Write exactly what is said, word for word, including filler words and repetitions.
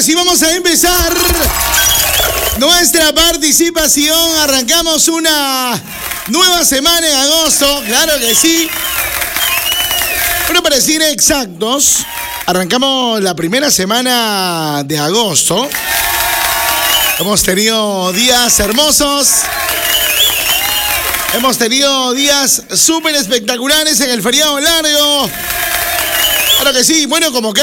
sí, vamos a empezar nuestra participación. Arrancamos una nueva semana en agosto, claro que sí. Bueno, para decir exactos, arrancamos la primera semana de agosto. Hemos tenido días hermosos. Hemos tenido días súper espectaculares en el feriado largo. Claro que sí, bueno, como que